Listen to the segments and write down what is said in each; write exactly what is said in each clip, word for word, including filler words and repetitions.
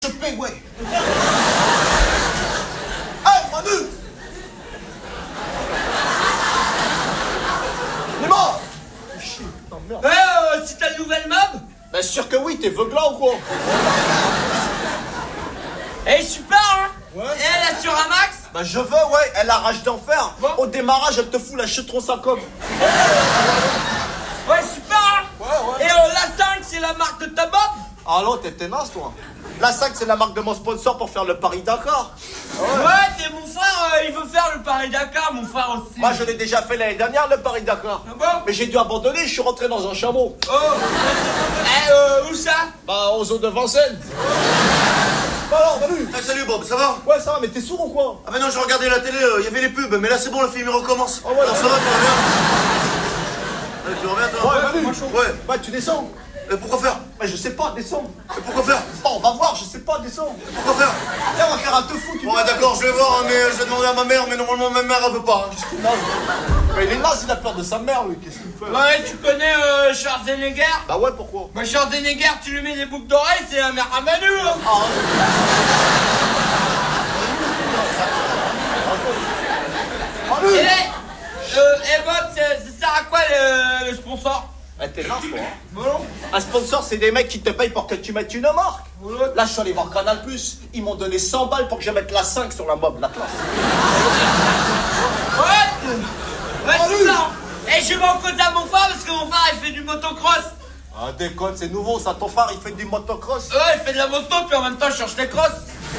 Je paye, ouais. Hey, Manu. Il est mort. Chier, putain, merde. Ouais, euh, c'est ta nouvelle mob? Bien sûr que oui, t'es veuglant ou quoi? Elle est super, hein? Ouais. Et elle assure un max? Bah je veux, ouais, elle a rage d'enfer. Bon. Au démarrage, elle te fout la chetron sa com. Ouais, super, hein? Ouais, ouais. Et euh, la cinq, c'est la marque de ta mob? Ah non, t'es tenace, toi. La cinq, c'est la marque de mon sponsor pour faire le Paris-Dakar. Ouais, ouais et mon frère, euh, il veut faire le Paris-Dakar, mon frère aussi. Moi, je l'ai déjà fait l'année dernière, le Paris-Dakar. Ah bon? Mais j'ai dû abandonner, je suis rentré dans un chameau. Oh. Eh, euh, où ça? Bah, aux eaux de Vincennes. Alors, Manu. Ah, salut Bob, ça va? Ouais, ça va, mais t'es sourd ou quoi? Ah bah non, j'ai regardé la télé, il euh, y avait les pubs, mais là c'est bon, le film il recommence. Ah ouais, alors ça va, tu reviens? Allez, tu reviens toi? Ouais, Manu. Ouais. Bah, tu descends. Et pourquoi faire? Bah, je sais pas, descends. Et pourquoi faire? Oh, on va voir, je sais pas, descends. Et pourquoi faire? Viens, on va faire un tofu, tu Bon, ouais, d'accord, je vais voir, hein, mais euh, je vais demander à ma mère, mais normalement ma mère elle veut pas. Hein. Non, mais il est naze, il a peur de sa mère, lui, qu'est-ce qu'il fait? Ouais, tu connais euh, Schwarzenegger? Bah ouais, pourquoi? Bah, Schwarzenegger, tu lui mets des boucles d'oreilles, c'est la mère à Manu, hein. Ah, Manu. Et, euh, et Bob, ça ça sert à quoi le, le sponsor? Eh, t'es naze, toi, hein. Bon. Un sponsor, c'est des mecs qui te payent pour que tu mettes une marque. Là, je suis allé voir Canal plus. Ils m'ont donné cent balles pour que je mette la cinq sur la mob, la classe. Ouais. Ouais, c'est ça. Et je vais en cause à mon frère parce que mon frère, il fait du motocross. Ah, déconne, c'est nouveau, ça. Ton frère, il fait du motocross. Ouais, il fait de la moto, puis en même temps, il cherche les crosses.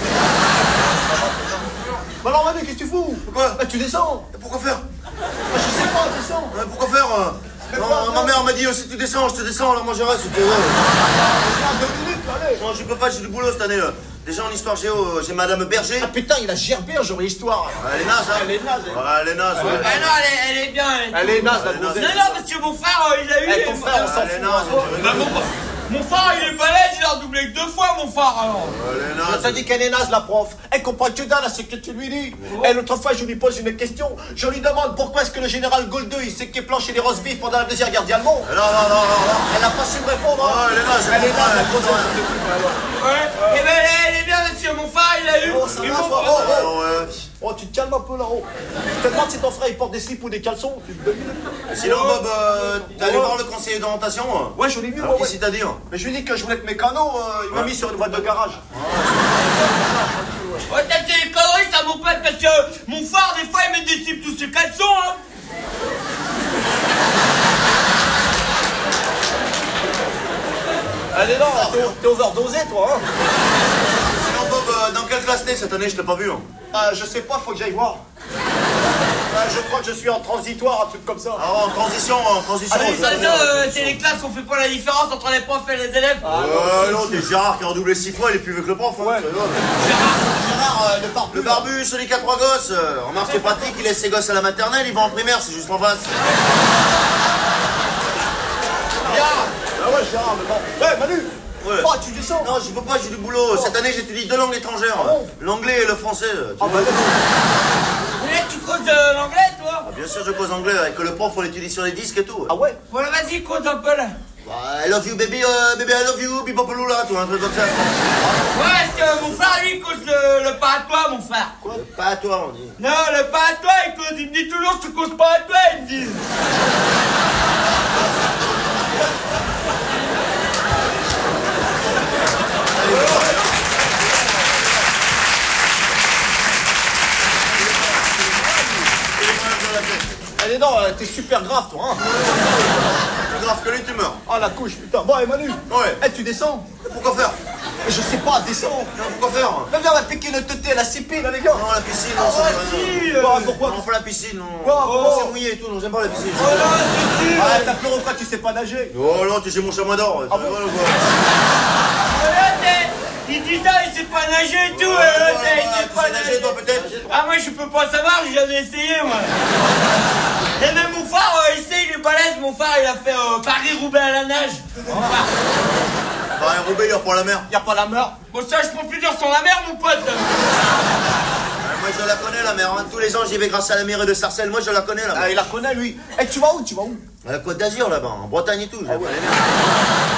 Bah alors, Manu, qu'est-ce que tu fous? Pourquoi? Bah, tu descends. Et pourquoi faire? Bah, je sais pas, descends. Ouais, pourquoi faire? euh Mais Non, quoi, ma non. mère m'a dit, oh, si tu descends, je te descends, alors moi je reste. c'était- ouais. Viens, deux minutes, allez. Non, je peux pas, j'ai du boulot cette année. là. Déjà en histoire géo, euh, j'ai Madame Berger. Ah, putain, il a gerbé, j'aurais histoire. Elle est naze, hein? Elle est naze, elle. Ouais, elle est naze, ouais. Ah non, elle est, elle est bien. Elle. Elle est naze, la Elle est naze. grosse. Non, non, parce que mon frère, euh, il a eu... Eh, ton frère, on s'en Elle est fout. naze, hein. tu Bah, rigoles. mon, mon frère, il est balèze, il a redoublé que deux fois, mon frère, alors. Elle est Je naze. t'ai dit qu'elle est naze, la prof. Elle comprend que dalle à ce que tu lui dis. Et l'autre fois, je lui pose une question. Je lui demande pourquoi est-ce que le général Goldeux, il sait qu'il planche les roast beef pendant la deuxième guerre d'Allemand. Non, non, non, non, non. Elle a pas su me répondre. hein. Ah, elle est naze, Elle est elle naze, la est grosse. naze. Ouais. Et ben, elle, elle est bien, monsieur, mon frère, il a eu... Oh, ça ils va, m'ont- toi. Oh, oh. Oh, ouais. Oh, tu te calmes un peu là-haut. Je te demande si ton frère il porte des slips ou des caleçons. Tu te domines. Sinon, Bob, euh, t'es allé Ouais. voir le conseiller d'orientation? hein? Ouais, je l'ai vu, Alors, ouais, qu'est-ce ouais. qu'il t'a dit? hein? Mais je lui ai dit que je voulais que mes canaux, euh, il m'a Ouais. mis sur une boîte de garage. Ouais, ça, c'est des conneries, ça, mon pote, parce que mon frère, des fois, il met des slips sous ses caleçons, hein. Allez, non, t'es- t'es overdosé, toi, hein. Sinon, Bob, euh, dans quelle classe t'es cette année? Je t'ai pas vu. hein. Ah, je sais pas, faut que j'aille voir. Ah, je crois que je suis en transitoire, un truc comme ça. Ah, ouais, en transition, en transition. Allez, ça Ça, va. ça, euh, c'est les classes, on fait pas la différence entre les profs et les élèves. Ouais, non, t'es Gérard qui a redoublé six fois, il est plus vieux que le prof. hein. Ouais. Tu rigoles. Gérard, euh, le barbu. Le barbu, celui qui a trois gosses. euh, Remarque, c'est pratique, il laisse ses gosses à la maternelle, il va en primaire, c'est juste en face. Gérard. Ah ouais, Gérard, le barbu. Ouais, Manu. Ouais. Oh, tu descends. Non, j'y peux pas, j'ai du boulot. Cette année, j'étudie deux langues étrangères. Ah bon? L'anglais et le français. tu Ah, vois. bah, d'accord. Mais tu causes euh, l'anglais, toi? Ah, bien sûr, je cause anglais, avec le prof, on l'étudie sur les disques et tout. Ah ouais. Voilà, vas-y, cause un peu, là. Bah, I love you, baby, euh, baby, I love you, bipopoloula, tout un truc comme ça. Ouais, parce que mon frère, lui, il cause le, le pas à toi, mon frère. Quoi? Pas à toi, on dit. Non, le pas à toi, il cause, il me dit toujours, tu causes pas à toi, il me dit. Allez, non, euh, t'es super grave, toi, hein. Plus grave que lui, tu meurs. Ah, la couche, putain. Bon, et Manu. Ouais. Eh, tu descends. Pourquoi faire? Je sais pas, descends. Non, pourquoi faire? Mais viens, on va piquer le teuté à la C P, là, les gars. Non, la piscine, non, Ah, ça ouais, c'est rien. si, euh, Ouais, pourquoi? Non, pas la piscine, non. Quoi, Oh, pourquoi? c'est mouillé et tout, non, j'aime pas la piscine. Oh là, c'est sûr. Ah, t'as pleuré quoi, tu sais pas nager. Oh non, tu sais mon chamois d'or. Ah tu bon? rigoles ou quoi? Voilà, t'es- il dit ça, il sait pas nager et tout, Ouais, et là, ouais, t'es- il ouais, sait tu pas sais nager, toi, peut-être? Ah, moi, je peux pas savoir, j'ai jamais essayé, moi. Et même mon frère, euh, il sait, il est balèze, mon frère, il a fait euh, Paris-Roubaix à la nage. Enfin, Bah, un Roubaix, il pour la mer. Y a pas la mer. bon, ça, je peux plus dire sur la mer, mon pote. Ah, moi, je la connais, la mer. hein. Tous les ans, j'y vais grâce à la mairie de Sarcelles. Moi, je la connais, la Ah, mer. il la connaît, lui. Eh, tu vas où, tu vas où? À la Côte d'Azur, là-bas, en Bretagne et tout. je la connais bien.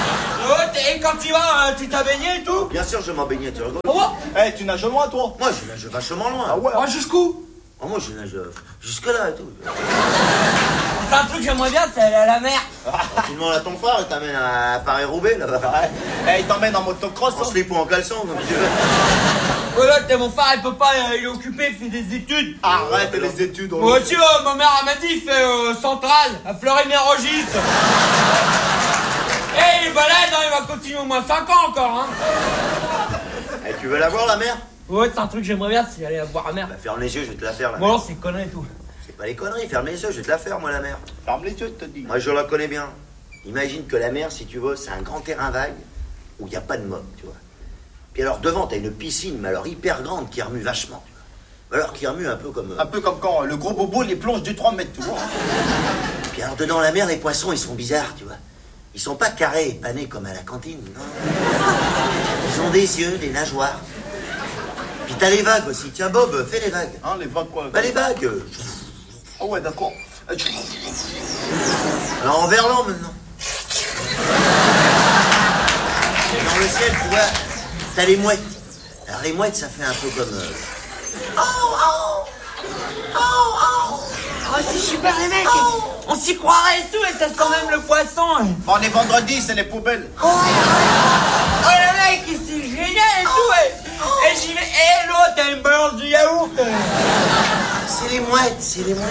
Oh, et quand tu vas, euh, tu t'as baigné et tout? Bien sûr, je m'en baignais, tu rigoles? Oh, Eh, hey, tu nages loin, toi? Moi, je nage vachement loin. Ah ouais? oh, jusqu'où? Oh, moi, je nage euh, jusque-là et tout. C'est un truc que j'aimerais bien, c'est aller à la mer. Ah, tu demandes à ton frère, il t'amène à Paris-Roubaix, là-bas. Ouais. Eh, il t'emmène en motocross, En hein? slip ou en caleçon, comme tu veux. Oh là, t'es mon frère, il peut pas, euh, il est occupé, il fait des études. Arrête les études. on Moi le- aussi, euh, ma mère elle m'a dit, il fait euh, centrale, à Fleury-Mérogis. Eh, il est balade, hein, il va continuer au moins cinq ans encore, hein. Eh, tu veux la voir, la mer? Ouais, c'est un truc que j'aimerais bien, c'est aller voir la mer. Bah, ferme les yeux, je vais te la faire, la Bon, mer. non, c'est connerie et tout. C'est pas les conneries, ferme les yeux, je vais te la faire, moi, la mer. Ferme les yeux, je te dis. Moi, je la connais bien. Imagine que la mer, si tu veux, c'est un grand terrain vague où il n'y a pas de mob, tu vois. Puis alors, devant, t'as une piscine, mais alors hyper grande, qui remue vachement, tu vois. Alors, qui remue un peu comme... euh, Un peu comme quand euh, le gros bobo, les plonge du trois mètres, tu vois. Puis alors, dedans la mer, les poissons, ils sont bizarres, tu vois. Ils sont pas carrés et panés comme à la cantine, non. Ils ont des yeux, des nageoires. Puis t'as les vagues aussi. Tiens, Bob, fais les vagues. Hein, les vagues, quoi? Bah, les vagues. euh, Ah ouais, d'accord. Euh, Alors, en verlan, maintenant. Et dans le ciel, tu vois, t'as les mouettes. Alors, les mouettes, ça fait un peu comme... euh, Oh, c'est super les mecs. On s'y croirait et tout, et ça sent même le poisson. Bon, on est vendredi, c'est les poubelles. Oh le mec, c'est génial et tout. Et, et j'y vais. Et l'autre, elle me balance du yaourt. C'est les mouettes, c'est les mouettes.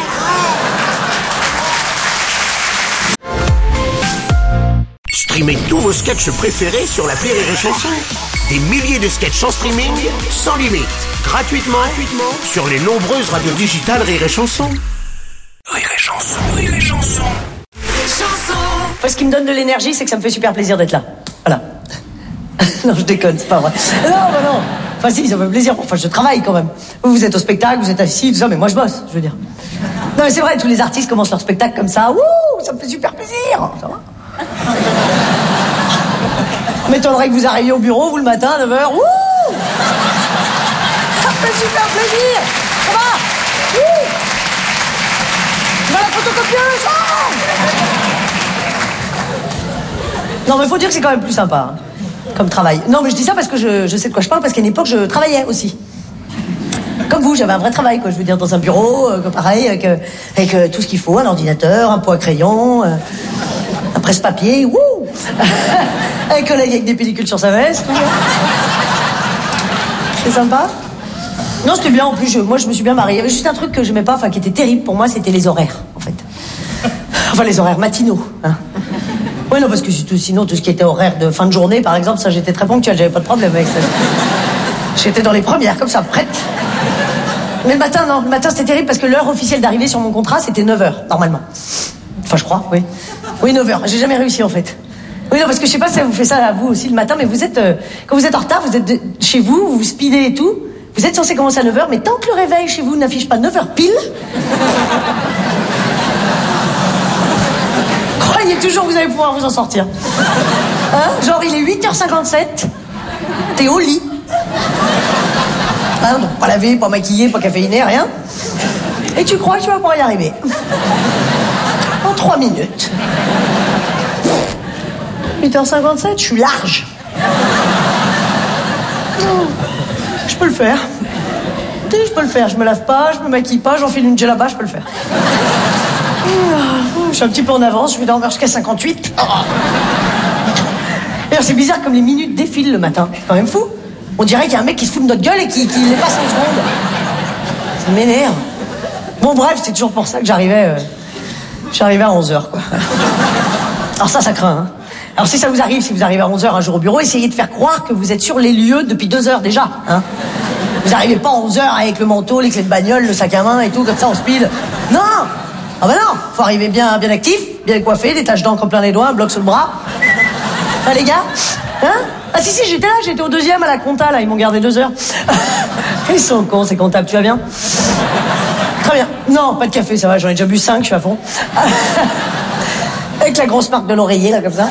Streamez tous vos sketchs préférés sur l'appli Rire et Chanson. Des milliers de sketchs en streaming, sans limite, gratuitement, gratuitement sur les nombreuses radios digitales Rire et Chanson. Rire et Chanson, Rire et Chanson. Enfin, ce qui me donne de l'énergie, c'est que ça me fait super plaisir d'être là. Voilà. Non, je déconne, c'est pas vrai. Non, bah non. Enfin, si, ça me fait plaisir. Enfin, je travaille quand même. Vous, vous êtes au spectacle, vous êtes assis, tout ça, mais moi, je bosse, je veux dire. Non, mais c'est vrai, tous les artistes commencent leur spectacle comme ça. Wouh, ça me fait super plaisir. Ça va? M'étonnerait que vous arriviez au bureau, vous, le matin, à neuf heures. Wouh! Ça me fait super plaisir. Ça va? Wouh! Tu vas à la photocopieuse? Oh! Non, mais faut dire que c'est quand même plus sympa, hein, comme travail. Non, mais je dis ça parce que je, je sais de quoi je parle, parce qu'à une époque, je travaillais aussi. Comme vous, j'avais un vrai travail, quoi. Je veux dire, dans un bureau, euh, pareil, avec, euh, avec euh, tout ce qu'il faut, un ordinateur, un pot à crayon, euh, un presse-papier, wouh! Un collègue avec des pellicules sur sa veste. C'est sympa. Non, c'était bien, en plus, je, moi, je me suis bien mariée. Il y avait juste un truc que j'aimais pas, enfin, qui était terrible pour moi, c'était les horaires, en fait. Enfin, les horaires matinaux, hein. Oui, non, parce que sinon, tout ce qui était horaire de fin de journée, par exemple, ça, j'étais très ponctuelle, j'avais pas de problème avec ça. J'étais dans les premières, comme ça, prête. Mais le matin, non, le matin, c'était terrible parce que l'heure officielle d'arrivée sur mon contrat, c'était neuf heures, normalement. Enfin, je crois, oui. Oui, neuf heures. J'ai jamais réussi, en fait. Oui, non, parce que je sais pas si ça vous fait ça à vous aussi le matin, mais vous êtes, euh, quand vous êtes en retard, vous êtes de, chez vous, vous speedez et tout, vous êtes censé commencer à neuf heures, mais tant que le réveil chez vous n'affiche pas neuf heures pile, croyez toujours que vous allez pouvoir vous en sortir. Hein? Genre, il est huit heures cinquante-sept, t'es au lit. Hein, donc pas lavé, pas maquillé, pas caféiné, rien. Et tu crois que tu vas pouvoir y arriver. En trois minutes. huit heures cinquante-sept, je suis large. Oh, je peux le faire. Tu sais, je peux le faire. Je me lave pas, je me maquille pas, j'enfile une djellaba, je peux le faire. Je suis un petit peu en avance, je vais dormir jusqu'à cinquante-huit. D'ailleurs, c'est bizarre comme les minutes défilent le matin. C'est quand même fou. On dirait qu'il y a un mec qui se fout de notre gueule et qui, qui les passe en seconde. Ça m'énerve. Bon, bref, c'est toujours pour ça que j'arrivais... Euh, j'arrivais à onze heures, quoi. Alors ça, ça craint, hein. Alors si ça vous arrive, si vous arrivez à onze heures un jour au bureau, essayez de faire croire que vous êtes sur les lieux depuis deux heures déjà, hein. Vous arrivez pas à onze heures avec le manteau, les clés de bagnole, le sac à main et tout, comme ça, en speed. Non! Ah bah non! Faut arriver bien, bien actif, bien coiffé, des taches d'encre plein les doigts, un bloc sur le bras. Hein, les gars? Hein? Ah si, si, j'étais là, j'étais au deuxième à la compta, là, ils m'ont gardé deux heures. Ils sont cons, ces comptables, tu vas bien? Très bien. Non, pas de café, ça va, j'en ai déjà bu cinq, je suis à fond. Avec la grosse marque de l'oreiller, là, comme ça.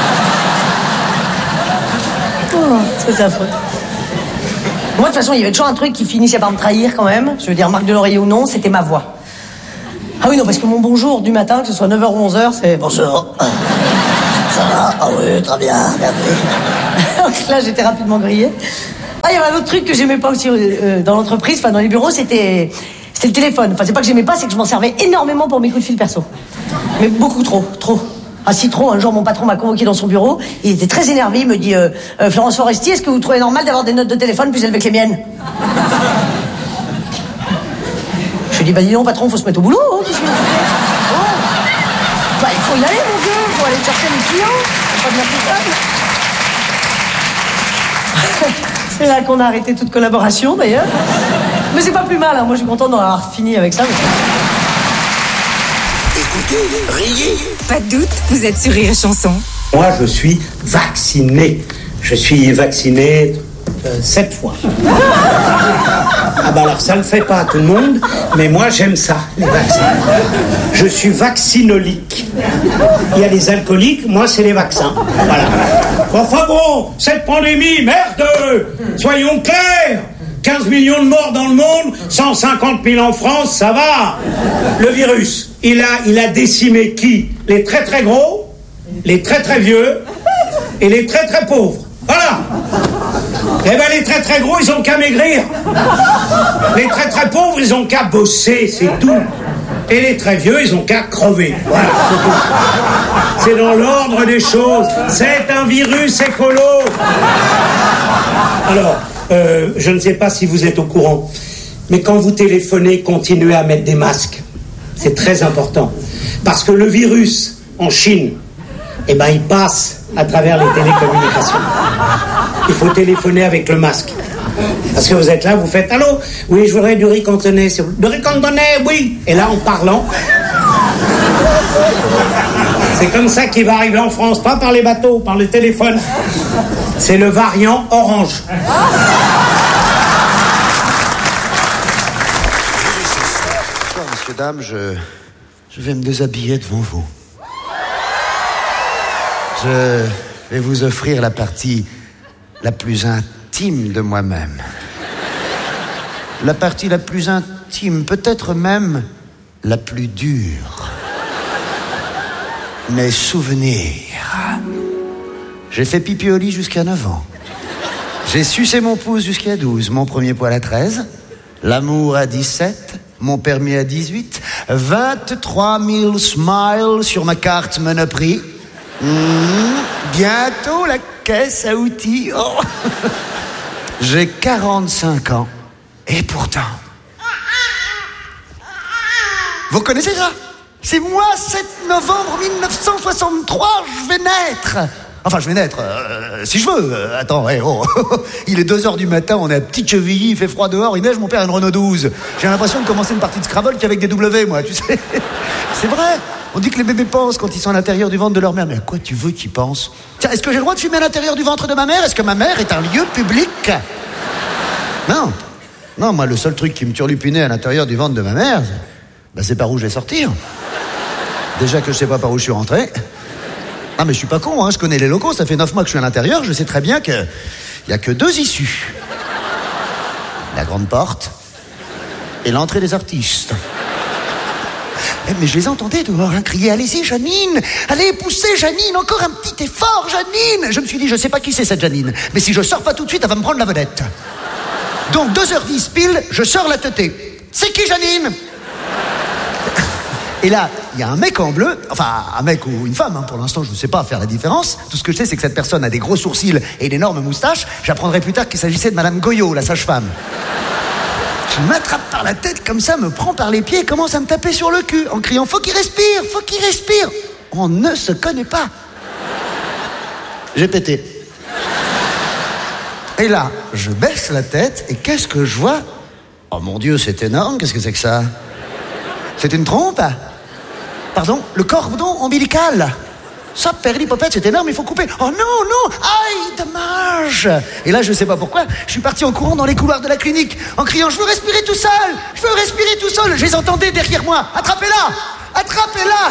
Oh, c'est affreux. Moi, de toute façon, il y avait toujours un truc qui finissait par me trahir, quand même. Je veux dire, marque de l'oreiller ou non, c'était ma voix. Ah oui, non, parce que mon bonjour du matin, que ce soit neuf heures ou onze heures, c'est bonjour. Ça va? Ah, ah oui, très bien, merci. Donc là, j'étais rapidement grillée. Ah, il y avait un autre truc que j'aimais pas aussi euh, dans l'entreprise, enfin dans les bureaux, c'était c'était le téléphone. Enfin, c'est pas que j'aimais pas, c'est que je m'en servais énormément pour mes coups de fil perso. Mais beaucoup trop, trop. Ah si trop, un jour mon patron m'a convoqué dans son bureau, il était très énervé, il me dit euh, euh, Florence Foresti, est-ce que vous trouvez normal d'avoir des notes de téléphone plus élevées que les miennes? Je lui ai dit, bah dis donc patron, faut se mettre au boulot, hein, qu'est-ce que... oh. Bah il faut y aller mon vieux, il faut aller chercher les clients, faut pas venir tout seul. C'est là qu'on a arrêté toute collaboration d'ailleurs. Mais c'est pas plus mal, hein. Moi je suis content d'en avoir fini avec ça. Mais... Écoutez, riez. Pas de doute, vous êtes sur Rire et Chanson. Moi, je suis vacciné. Je suis vacciné euh, sept fois. Ah bah alors, ça le fait pas à tout le monde, mais moi, j'aime ça, les vaccins. Je suis vaccinolique. Il y a les alcooliques, moi, c'est les vaccins. Voilà. Enfin bon, cette pandémie, merde! Soyons clairs! quinze millions de morts dans le monde, cent cinquante mille en France, ça va. Le virus, il a, il a décimé qui? Les très très gros, les très très vieux et les très très pauvres. Voilà. Eh ben les très très gros, ils ont qu'à maigrir. Les très très pauvres, ils ont qu'à bosser, c'est tout. Et les très vieux, ils ont qu'à crever. Voilà, c'est tout. C'est dans l'ordre des choses. C'est un virus écolo. Alors... Euh, je ne sais pas si vous êtes au courant, mais quand vous téléphonez, continuez à mettre des masques. C'est très important. Parce que le virus, en Chine, eh ben, il passe à travers les télécommunications. Il faut téléphoner avec le masque. Parce que vous êtes là, vous faites « Allô, oui, je voudrais du riz cantonais. »« Du riz cantonais, oui !» Et là, en parlant... C'est comme ça qu'il va arriver en France, pas par les bateaux, par le téléphone. C'est le variant orange. Bonsoir, messieurs, dames, je, je vais me déshabiller devant vous. Je vais vous offrir la partie la plus intime de moi-même. La partie la plus intime, peut-être même la plus dure. Mes souvenirs. J'ai fait pipi au lit jusqu'à neuf ans. J'ai sucé mon pouce jusqu'à douze, mon premier poil à treize, l'amour à dix-sept, mon permis à dix-huit, vingt-trois mille smiles sur ma carte Monoprix. Mmh, bientôt la caisse à outils. Oh. J'ai quarante-cinq ans. Et pourtant... Vous connaissez ça? C'est moi, sept novembre mille neuf cent soixante-trois, je vais naître. Enfin, je vais naître, euh, si je veux. Euh, attends, hey, oh. Il est deux heures du matin, on est à Petite-Chevilly, il fait froid dehors, il neige, mon père a une Renault douze. J'ai l'impression de commencer une partie de Scrabble qu'avec des W, moi, tu sais. C'est vrai. On dit que les bébés pensent quand ils sont à l'intérieur du ventre de leur mère. Mais à quoi tu veux qu'ils pensent? Tiens, est-ce que j'ai le droit de fumer à l'intérieur du ventre de ma mère? Est-ce que ma mère est un lieu public? Non. Non, moi, le seul truc qui me turlupinait à l'intérieur du ventre de ma mère, bah, c'est par où je vais sortir. Déjà que je sais pas par où je suis rentré. Ah mais je suis pas con, hein, je connais les locaux, ça fait neuf mois que je suis à l'intérieur, je sais très bien que il y a que deux issues. La grande porte et l'entrée des artistes. Eh, mais je les entendais dehors hein, crier « Allez-y Janine, allez poussez Janine, encore un petit effort Janine !» Je me suis dit, je sais pas qui c'est cette Janine, mais si je sors pas tout de suite, elle va me prendre la vedette. Donc deux heures dix pile, je sors la teutée. C'est qui Janine? Et là, il y a un mec en bleu, enfin un mec ou une femme, hein, pour l'instant je ne sais pas faire la différence. Tout ce que je sais c'est que cette personne a des gros sourcils et d'énormes moustaches. J'apprendrai plus tard qu'il s'agissait de Madame Goyot, la sage-femme. Qui m'attrape par la tête comme ça, me prend par les pieds et commence à me taper sur le cul en criant « Faut qu'il respire, faut qu'il respire !» On ne se connaît pas. J'ai pété. Et là, je baisse la tête et qu'est-ce que je vois? Oh mon Dieu, c'est énorme, qu'est-ce que c'est que ça? C'est une trompe? Pardon, le cordon ombilical. Ça, perlipopette, c'est énorme, il faut couper. Oh non, non, aïe, dommage. Et là, je sais pas pourquoi, je suis parti en courant dans les couloirs de la clinique, en criant, je veux respirer tout seul, je veux respirer tout seul. Je les entendais derrière moi. Attrapez-la, attrapez-la.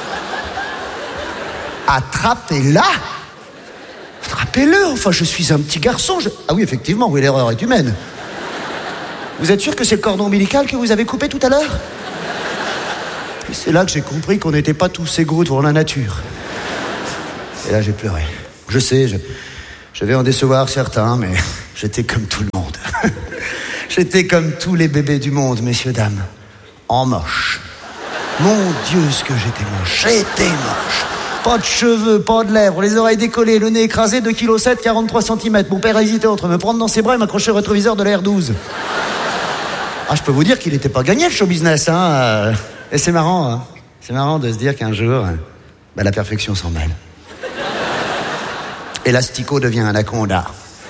Attrapez-la. Attrapez-le, enfin, je suis un petit garçon. Je... Ah oui, effectivement, oui, l'erreur est humaine. Vous êtes sûr que c'est le cordon ombilical que vous avez coupé tout à l'heure? C'est là que j'ai compris qu'on n'était pas tous égaux devant la nature. Et là, j'ai pleuré. Je sais, je, je vais en décevoir certains, mais j'étais comme tout le monde. J'étais comme tous les bébés du monde, messieurs, dames. En moche. Mon Dieu, ce que j'étais moche. J'étais moche. Pas de cheveux, pas de lèvres, les oreilles décollées, le nez écrasé, deux virgule sept kilos, quarante-trois centimètres. Mon père hésitait entre me prendre dans ses bras et m'accrocher au rétroviseur de la R douze. Ah, je peux vous dire qu'il n'était pas gagné, le show business, hein. Et c'est marrant, hein. C'est marrant de se dire qu'un jour, bah, la perfection s'en mêle. Et l'astico devient un anaconda.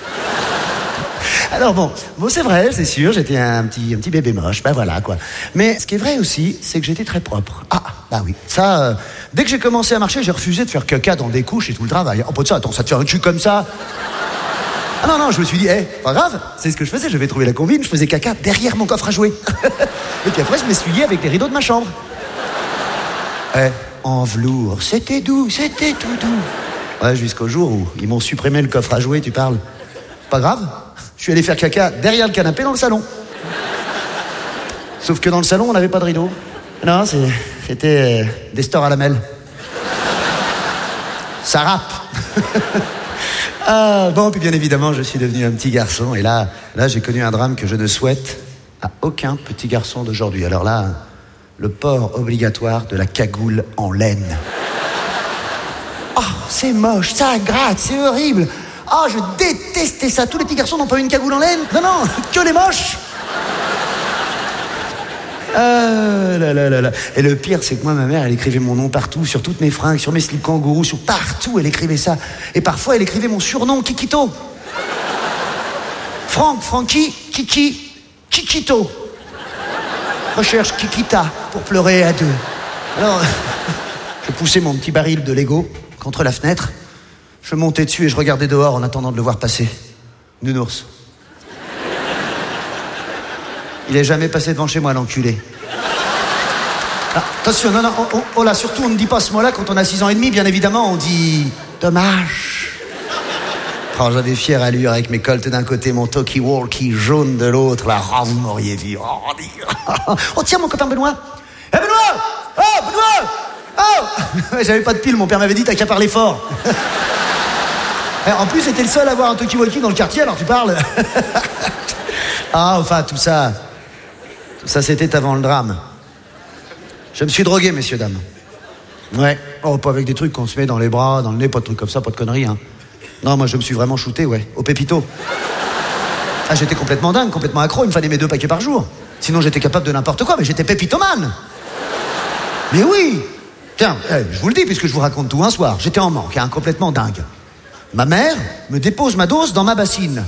Alors bon, bon c'est vrai, c'est sûr, j'étais un petit, un petit bébé moche, ben voilà quoi. Mais ce qui est vrai aussi, c'est que j'étais très propre. Ah, bah oui, ça, euh, dès que j'ai commencé à marcher, j'ai refusé de faire caca dans des couches et tout le travail. Oh, pas de ça, attends, ça te fait un cul comme ça? Ah non, non, je me suis dit, hé, hey, pas grave, c'est ce que je faisais, je vais trouver la combine, je faisais caca derrière mon coffre à jouer. Et puis après, je m'essuyais avec les rideaux de ma chambre. Eh, hey, en velours, c'était doux, c'était tout doux. Ouais, jusqu'au jour où ils m'ont supprimé le coffre à jouer, tu parles. Pas grave. Je suis allé faire caca derrière le canapé dans le salon. Sauf que dans le salon, on n'avait pas de rideau. Non, c'est, c'était euh, des stores à lamelles. Ça rappe. Ah, bon, puis bien évidemment, je suis devenu un petit garçon. Et là, là, j'ai connu un drame que je ne souhaite à aucun petit garçon d'aujourd'hui. Alors là, le port obligatoire de la cagoule en laine. Oh, c'est moche, ça gratte, c'est horrible. Ah, oh, je détestais ça. Tous les petits garçons n'ont pas eu une cagoule en laine. Non, non, que les moches. Ah là là là là. Et le pire, c'est que moi, ma mère, elle écrivait mon nom partout, sur toutes mes fringues, sur mes slips kangourous, sur partout, elle écrivait ça. Et parfois, elle écrivait mon surnom, Kikito. Franck, Francky, Kiki, Kikito. Recherche Kikita pour pleurer à deux. Alors, je poussais mon petit baril de Lego contre la fenêtre. Je montais dessus et je regardais dehors en attendant de le voir passer. Nounours. Il est jamais passé devant chez moi, l'enculé. Ah, attention, non, non, oh, oh, oh là, surtout on ne dit pas ce mot-là quand on a six ans et demi, bien évidemment, on dit dommage. Oh, j'avais fière allure avec mes colts d'un côté, mon talkie-walkie jaune de l'autre, là, oh, vous m'auriez vu. Oh, oh, tiens, mon copain Benoît. Hé, hey, Benoît! Oh, Benoît! Oh! J'avais pas de pile, mon père m'avait dit, t'as qu'à parler fort. En plus, c'était le seul à avoir un talkie-walkie dans le quartier, alors tu parles. Ah, enfin, tout ça... Tout ça, c'était avant le drame. Je me suis drogué, messieurs, dames. Ouais. Oh, pas avec des trucs qu'on se met dans les bras, dans le nez, pas de trucs comme ça, pas de conneries, hein. Non, moi, je me suis vraiment shooté, ouais, au pépito. Ah, j'étais complètement dingue, complètement accro, il me fallait mes deux paquets par jour. Sinon, j'étais capable de n'importe quoi, mais j'étais pépitomane. Mais oui. Tiens, je vous le dis, puisque je vous raconte tout un soir. J'étais en manque, hein, complètement dingue. Ma mère me dépose ma dose dans ma bassine.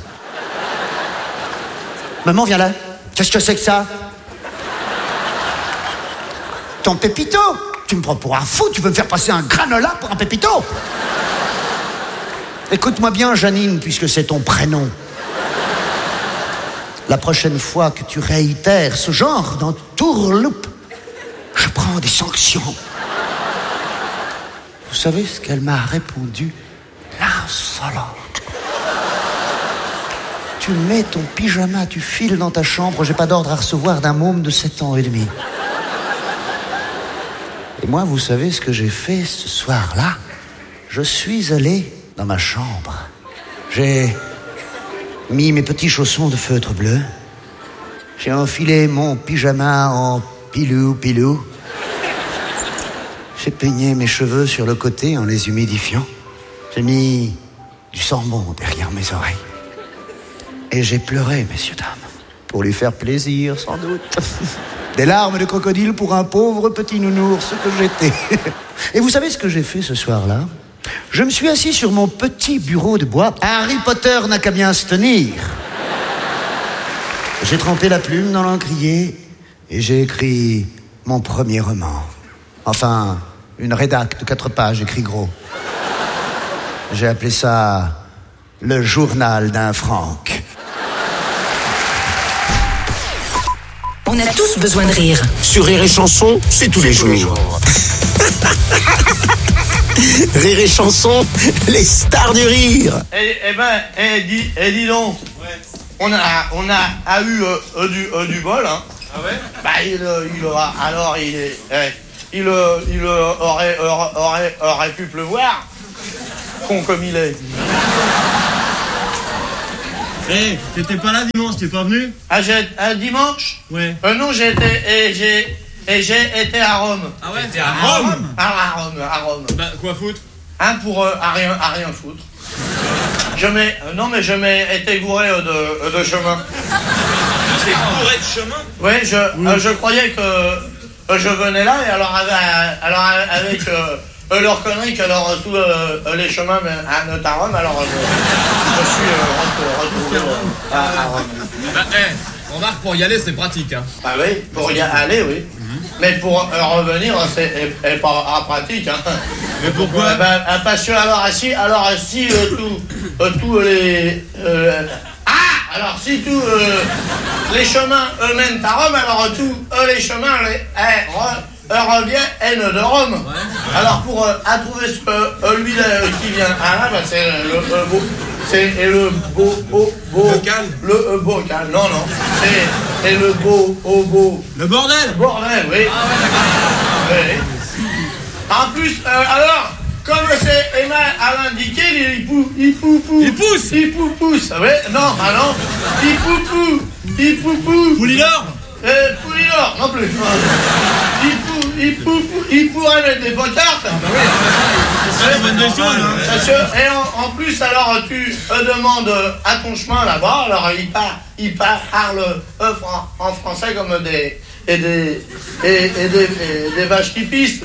Maman, viens là. Qu'est-ce que c'est que ça? Ton pépito? Tu me prends pour un fou? Tu veux me faire passer un granola pour un pépito? Écoute-moi bien, Janine, puisque c'est ton prénom. La prochaine fois que tu réitères ce genre d'entourloupe, je prends des sanctions. Vous savez ce qu'elle m'a répondu? L'insolente. Tu mets ton pyjama, tu files dans ta chambre, j'ai pas d'ordre à recevoir d'un môme de sept ans et demi. Et moi, vous savez ce que j'ai fait ce soir-là? Je suis allé dans ma chambre. J'ai mis mes petits chaussons de feutre bleu. J'ai enfilé mon pyjama en pilou-pilou. J'ai peigné mes cheveux sur le côté en les humidifiant. J'ai mis du sambon derrière mes oreilles. Et j'ai pleuré, messieurs, dames, pour lui faire plaisir, sans doute. Des larmes de crocodile pour un pauvre petit nounours que j'étais. Et vous savez ce que j'ai fait ce soir-là? Je me suis assis sur mon petit bureau de bois. Harry Potter n'a qu'à bien se tenir. J'ai trempé la plume dans l'encrier et j'ai écrit mon premier roman. Enfin, une rédac de quatre pages, écrit gros. J'ai appelé ça le journal d'un Franck. On a tous besoin de rire. Sur Rire et Chanson, c'est tous les jours. Rire et Chanson, les stars du rire. Eh, eh ben, eh, dis, eh, dis donc. Ouais. On a, on a, a eu euh, euh, du, euh, du bol, hein. Ah ouais? Bah, il, euh, il aura, alors, il est, eh, il, euh, il euh, aurait, aurait, aurait, aurait pu pleuvoir. con comme il est. Eh, hey, t'étais pas là dimanche, t'es pas venu? Ah, j'ai, un dimanche? Ouais. Euh, non, j'ai été, et j'ai, et j'ai été à Rome. Ah ouais? T'es à Rome? Ah, à Rome, à Rome. Bah, quoi foutre? Hein, pour, euh, à rien, à rien foutre. Je m'ai, euh, non, mais je m'ai été bourré euh, de, euh, de chemin. T'es bourré de chemin? Oui, je, oui. Euh, je croyais que euh, je venais là, et alors, avec, alors avec euh, euh, leur connerie, qu'alors tous euh, les chemins mènent à Rome, alors euh, je suis euh, retourné euh, à, à Rome. Bah, eh, hey, remarque, pour y aller, c'est pratique, hein. Ah oui, pour y aller, oui. Mm-hmm. Mais pour euh, revenir, c'est et, et pas ah, pratique, hein. Mais pourquoi? Bah, bah, parce que, alors, si, alors, si euh, tout, euh, tous les... Euh, ah Alors, si tous euh, les chemins euh, mènent à Rome, alors tous euh, les chemins les, eh, re, euh, reviennent de Rome. Ouais. Alors, pour euh, à trouver ce que euh, lui euh, qui vient à là, bah, c'est le euh, beau... C'est le beau, beau, beau... Bocal. Le euh, bocal, non, non. C'est le beau, au beau... Le bordel. Le bordel, oui. Ah ouais, oui. En plus, euh, alors... Comme c'est Emma à l'indiqué, il pou, il pou, pou, il pousse, il pou, pousse, ouais, non, ah non, il pou, pou, il pou, pou, Poulidor, euh, Poulidor, non plus, il pou, il pou, pou, il pourrait mettre des pancartes, ah bah oui, c'est une bonne question, hein. Et en, en plus, alors, tu euh, demandes à ton chemin là-bas, alors il part, il parle euh, en français comme des, et des, et, et des, et des vaches qui pissent.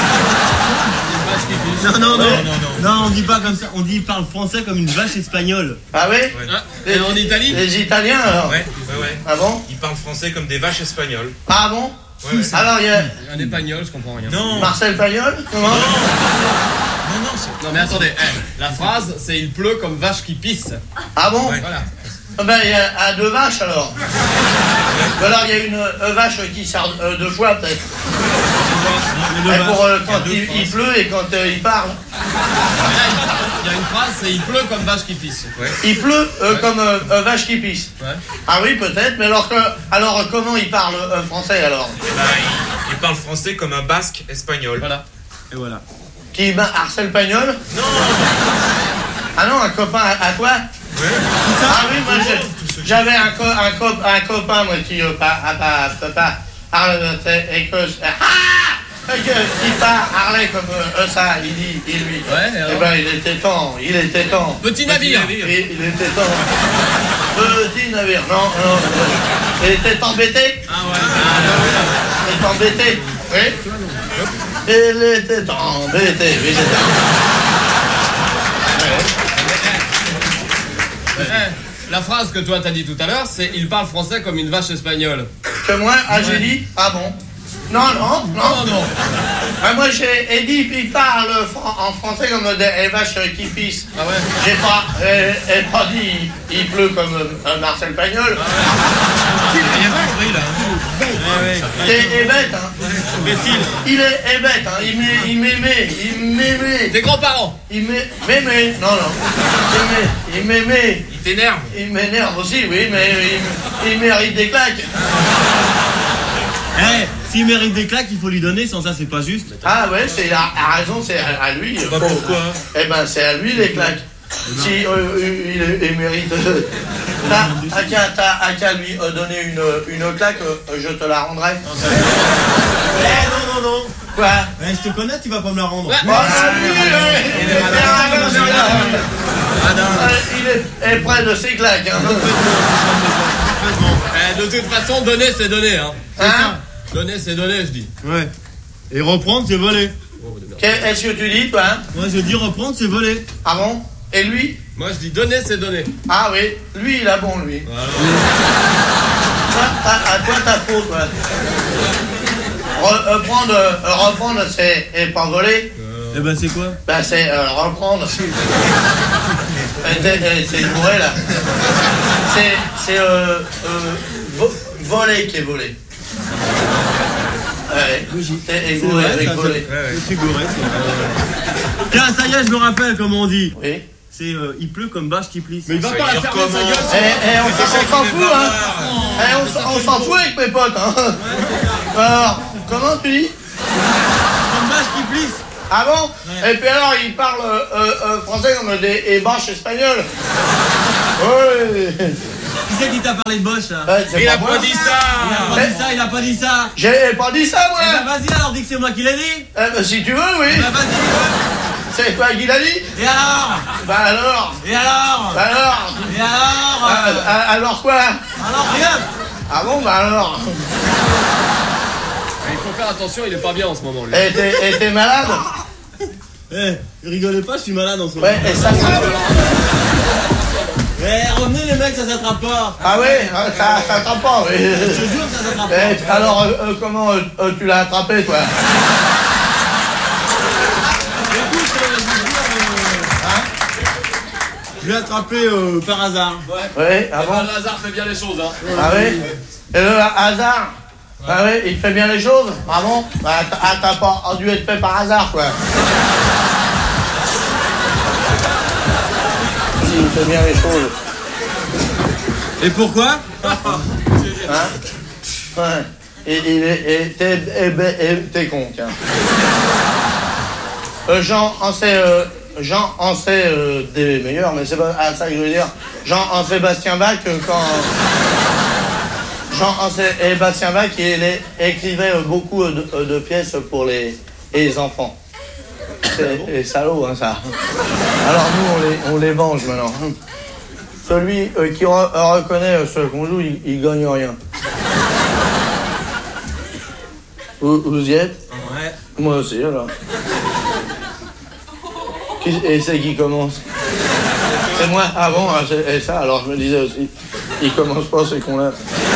Non, non, non, non, non, non, on dit pas comme ça, on dit il parle français comme une vache espagnole. Ah oui? Ouais. Ah, et en Italie? Les Italiens alors? Ouais, ouais, ouais. Ah bon? Ils parlent français comme des vaches espagnoles. Ah bon? Ouais, ouais. Alors il y a... Un espagnol, je comprends rien. Non. Marcel Pagnol? Comment? Non, non, c'est... Non mais attendez, hey, la phrase c'est il pleut comme vache qui pisse. Ah bon? Ouais. Voilà. Ben il y a ah, deux vaches alors. Ou alors il y a une euh, vache qui sert euh, deux fois peut-être. Et pour euh, quand il, il pleut et quand euh, il parle. Il y a une phrase, c'est il pleut comme vache qui pisse. Ouais. Il pleut euh, ouais. comme euh, euh, vache qui pisse. Ouais. Ah oui peut-être, mais alors que alors comment il parle euh, français alors? Bah, il, il parle français comme un basque espagnol. Voilà. Et voilà. Qui ben, Marcel Pagnol? Non. Ah non, un copain à, à toi? Ouais. Ah oui, moi j'avais un, co un, co un copain moi qui euh, pas pas pas pas et que ah il parlait comme euh, ça, il dit il lui. Ouais. Eh ben il était temps, il était temps. Petit navire. Il, il était temps. Petit navire, non non. Il était embêté. Ah ouais. Ah, il était embêté. Oui. Il était embêté. Oui, Eh, la phrase que toi t'as dit tout à l'heure, c'est il parle français comme une vache espagnole. Que moi, ah j'ai dit, ah bon? Non, non, non, non, non. Ah, moi j'ai dit, il parle fran en français comme des vaches qui pissent. Ah ouais. J'ai pas, euh, pas dit, il, il pleut comme euh, Marcel Pagnol. Ah ouais. Il est compris là. T'es bête, hein. Imbécile. Il est, est bête, hein. Il m'aimait, il m'aimait. Tes grands-parents. Il m'aimait, non, non. Il m'aimait. Il t'énerve. Il m'énerve aussi, oui, mais il, il mérite des claques. Eh, hey, s'il mérite des claques, il faut lui donner, sans ça c'est pas juste. Ah ouais, c'est à, à raison, c'est à, à lui. Bah, pourquoi? Eh ben c'est à lui les claques. Si euh, il, il mérite. Euh, à qu'à qu'à lui euh, donner une, une claque, euh, je te la rendrai. Non, eh, non, non, non. Quoi? Eh, je te connais, tu vas pas me la rendre. Ouais. Oh, lui, il est près de ses claques. Hein. Eh, de toute façon, donner c'est donner. Hein. Hein? Donner c'est donner, je dis. Ouais. Et reprendre c'est voler. Qu'est-ce que tu dis, toi? Hein? Moi je dis reprendre c'est voler. Ah bon? Et lui? Moi je dis donner c'est donner. Ah oui, lui il a bon lui. Voilà. À, à toi ta faute, quoi. Re, reprendre, euh, reprendre c'est et pas voler. Euh... Eh ben c'est quoi? Ben c'est euh, reprendre. C'est bourré là. C'est c'est euh, euh, vo voler qui est volé. Ouais. C'est égouré avec volé. C'est gouré. Tiens, ça y est, je me rappelle comment on dit. Oui. C'est euh, il pleut comme vache qui plisse. Mais il va pas la fermer sa gueule. Eh, eh, on s'en fout, hein. Eh, on s'en fout avec mes potes, hein. Alors, comment tu dis? Comme vache qui plisse. Ah bon? Et puis alors, il parle euh, euh, français comme des et Bosch espagnol. Oui. Qui c'est qui t'a parlé de Bosch, là? Ouais, Il pas a moi. pas dit ça. Il a pas dit ça, il a pas dit ça. J'ai pas dit ça, moi. Eh ben vas-y alors, dis que c'est moi qui l'ai dit. Eh ben, si tu veux, oui. Eh ben vas-y, C'est toi qui l'as dit? Et alors? Bah alors? Et alors? Bah alors? Et alors? Ah, ah, alors quoi? Alors rien. Ah bon, bah alors? Il faut faire attention, il est pas bien en ce moment, lui. Et t'es et t'es malade? Eh, rigolez pas, je suis malade en ce moment. Ouais, et ça ça... Eh, revenez les mecs, ça s'attrape pas. Ah ouais, ça s'attrape pas, oui. Je te jure que ça s'attrape Eh, pas. alors, euh, euh, comment euh, euh, tu l'as attrapé, toi? Écoute, euh, je veux dire, euh, Hein? je l'ai attrapé euh, par hasard. Oui, ah bon? Le hasard fait bien les choses, hein. Ah oui? Et le hasard? Ah oui, il fait bien les choses? Ah bon? Bah, t'as ah, t'as pas dû être fait par hasard, quoi. Si, il fait bien les choses. Et pourquoi? Hein? Ouais. Et, et, et, et t'es et, et, t'es con, tiens. Euh, Jean en sait, euh, Jean en sait euh, des meilleurs, mais c'est pas à ça que je veux dire. Jean en Sébastien Bach, euh, quand... Jean en Sébastien Bach, il est- écrivait euh, beaucoup de, euh, de pièces pour les, les enfants. C'est c'est salaud, hein, ça. Alors nous, on les, on les venge maintenant. Celui euh, qui re- reconnaît euh, ce qu'on joue, il, il gagne rien. Vous, vous y êtes? Ouais. Moi aussi, alors. Qui- Et c'est qui commence? C'est moi. Ah bon, ah, c'est- et ça, alors je me disais aussi, ils commencent pas ces cons-là.